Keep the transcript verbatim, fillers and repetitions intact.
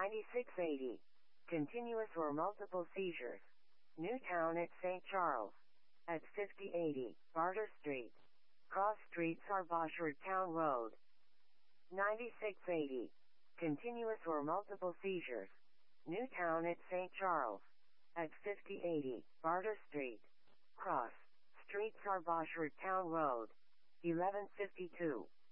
ninety-six eighty. Continuous or multiple seizures. Newtown at Saint Charles. At fifty eighty, Barter Street. Cross Street Sarbashard Town Road. ninety-six eighty. Continuous or multiple seizures. Newtown at Saint Charles. At fifty eighty, Barter Street. Cross Street Sarbashard Town Road. eleven fifty-two.